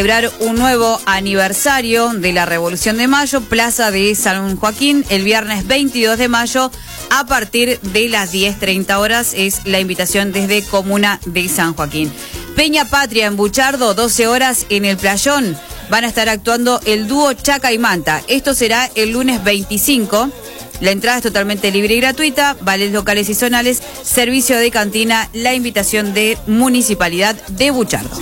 Celebrar un nuevo aniversario de la Revolución de Mayo, Plaza de San Joaquín, el viernes 22 de mayo, a partir de las 10:30 horas, es la invitación desde Comuna de San Joaquín. Peña Patria en Buchardo, 12 horas en el Playón, van a estar actuando el dúo Chaca y Manta. Esto será el lunes 25. La entrada es totalmente libre y gratuita, vales locales y zonales, servicio de cantina, la invitación de Municipalidad de Buchardo.